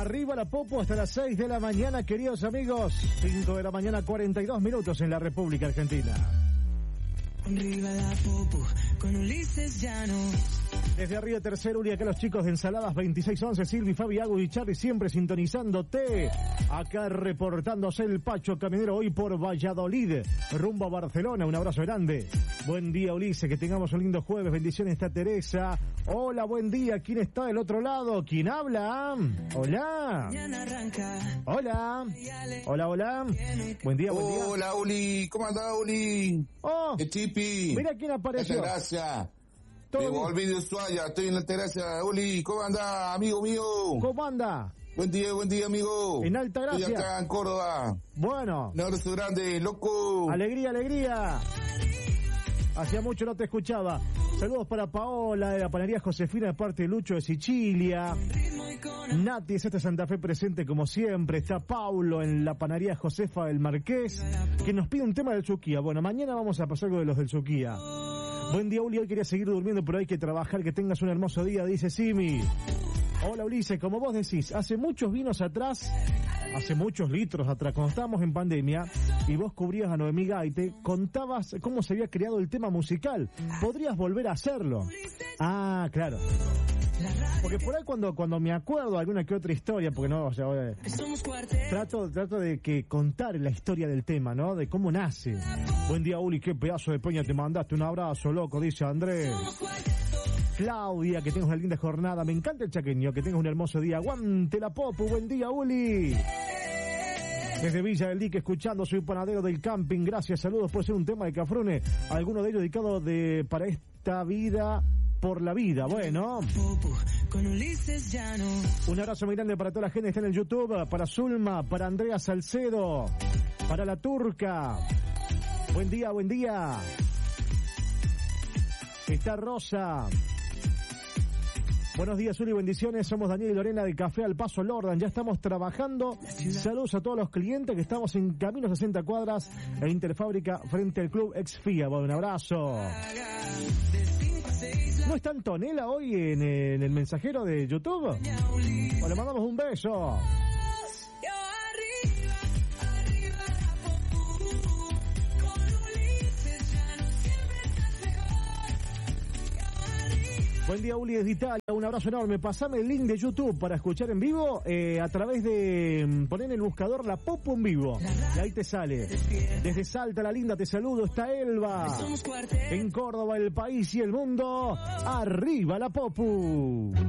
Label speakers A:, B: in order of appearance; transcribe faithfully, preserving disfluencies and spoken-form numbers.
A: Arriba la Popo hasta las seis de la mañana, queridos amigos. cinco de la mañana, cuarenta y dos minutos en la República Argentina.
B: Arriba la Popo con Ulises Llanos.
A: Desde arriba tercero, Uli, acá los chicos de Ensaladas veintiséis once, Silvi, Fabi, Agus y Charly, siempre sintonizándote. Acá reportándose el Pacho Caminero hoy por Valladolid, rumbo a Barcelona. Un abrazo grande. Buen día, Ulises, que tengamos un lindo jueves. Bendiciones, está Teresa. Hola, buen día. ¿Quién está del otro lado? ¿Quién habla? Hola. Hola. Hola, hola. Buen día, buen día.
C: Hola, Uli. ¿Cómo andás, Uli?
A: Oh,
C: el Chipi.
A: Mira quién apareció.
C: Muchas gracias. Me volví de Ushuaia, estoy en la terraza. Uli, ¿cómo anda, amigo mío?
A: ¿Cómo anda?
C: Buen día, buen día, amigo.
A: En Alta Gracia.
C: Estoy acá en Córdoba.
A: Bueno.
C: Un abrazo grande, loco.
A: Alegría, alegría. Hacía mucho no te escuchaba. Saludos para Paola de la panadería Josefina de parte de Lucho de Sicilia. Nati es este Santa Fe presente como siempre. Está Paulo en la panadería Josefa del Marqués, que nos pide un tema del Suquía. Bueno, mañana vamos a pasar algo de los del Suquía. Buen día, Uli, hoy quería seguir durmiendo, pero hay que trabajar, que tengas un hermoso día, dice Simi. Hola, Ulises, como vos decís, hace muchos vinos atrás, hace muchos litros atrás, cuando estábamos en pandemia, y vos cubrías a Noemí Gaite, contabas cómo se había creado el tema musical. ¿Podrías volver a hacerlo? Ah, claro. Porque por ahí cuando cuando me acuerdo de alguna que otra historia, porque no, o sea, eh, trato trato de que contar la historia del tema, ¿no? De cómo nace. Buen día, Uli, qué pedazo de peña te mandaste. Un abrazo, loco, dice Andrés. Claudia, que tengas una linda jornada. Me encanta el chaqueño, que tengas un hermoso día. Aguante la Popu, buen día, Uli. Desde Villa del Dique, escuchando, soy panadero del camping. Gracias, saludos. Puede ser un tema de Cafrune, alguno de ellos dedicado de para esta vida, por la vida. Bueno, un abrazo muy grande para toda la gente que está en el YouTube, para Zulma, para Andrea Salcedo, para la Turca. Buen día, buen día. Está Rosa. Buenos días, Uli, bendiciones. Somos Daniel y Lorena de Café al Paso Lordan. Ya estamos trabajando. Saludos a todos los clientes que estamos en camino sesenta cuadras e Interfábrica frente al Club Exfía. Bueno, un abrazo. ¿No está Antonella hoy en, en el mensajero de YouTube? O le mandamos un beso. Buen día, Uli, desde Italia. Un abrazo enorme. Pasame el link de YouTube para escuchar en vivo eh, a través de poner en el buscador La Popo en vivo. Y ahí te sale. Desde Salta, la linda, te saludo. Está Elba. En Córdoba, el país y el mundo. Arriba La Popo.